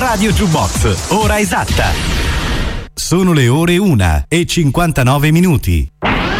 Radio Jukebox, ora esatta. Sono le ore 1:59.